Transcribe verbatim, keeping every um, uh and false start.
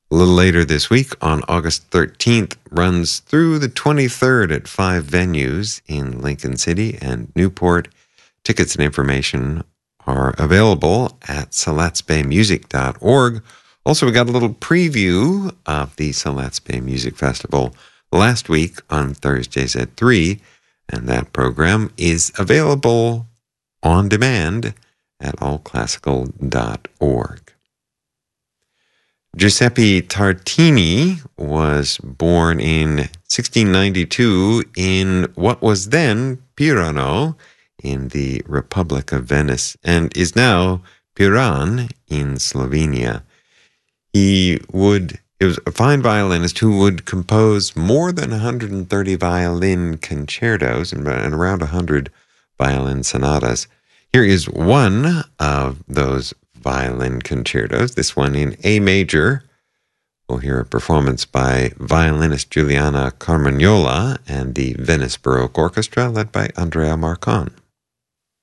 A little later this week, on August thirteenth, runs through the twenty-third at five venues in Lincoln City and Newport. Tickets and information are available at siletz bay music dot org. Also, we got a little preview of the Siletz Bay Music Festival last week on Thursdays at three, and that program is available on demand at all classical dot org. Giuseppe Tartini was born in sixteen ninety-two in what was then Pirano in the Republic of Venice and is now Piran in Slovenia. He would, it was a fine violinist who would compose more than one hundred thirty violin concertos and around one hundred violin sonatas. Here is one of those violin concertos, this one in A major. We'll hear a performance by violinist Giuliana Carmagnola and the Venice Baroque Orchestra led by Andrea Marcon.